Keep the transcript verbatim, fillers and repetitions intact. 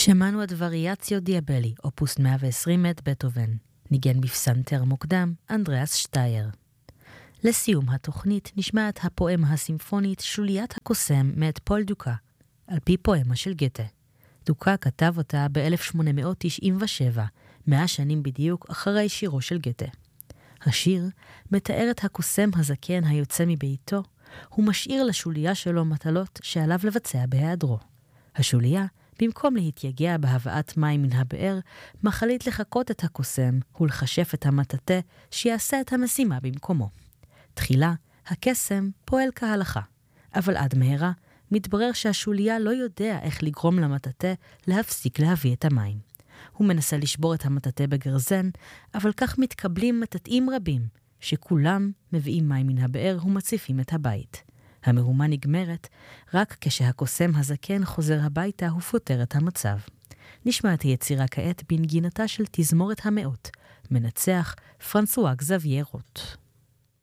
שמענו את וריאציו דיאבלי, אופוס מאה ועשרים מאת בטהובן. ניגן בפסנתר מוקדם, אנדריאס שטייר. לסיום התוכנית נשמעת הפואמה הסימפונית שוליית הקוסם מאת פול דוקה, על פי פואמה של גתה. דוקה כתב אותה ב-אלף שמונה מאות תשעים ושבע, מאה שנים בדיוק אחרי שירו של גתה. השיר מתאר את הקוסם הזקן היוצא מביתו, הוא משאיר לשוליה שלו מטלות שעליו לבצע בהיעדרו. השוליה, במקום להתייגע בהבאת מים מן הבאר, מחליט לחכות את הקוסם ולחשף את המטאטה שיעשה את המשימה במקומו. תחילה, הקסם פועל כהלכה, אבל עד מהרה מתברר שהשוליה לא יודע איך לגרום למטאטה להפסיק להביא את המים. הוא מנסה לשבור את המטאטה בגרזן, אבל כך מתקבלים מטאטאים רבים, שכולם מביאים מים מן הבאר ומציפים את הבית. המהומה נגמרת רק כשהקוסם הזקן חוזר הביתה ופותר את המצב. נשמע את היצירה כעת בנגינתה של תזמורת המאות, מנצח פרנסואה גזביה רוט.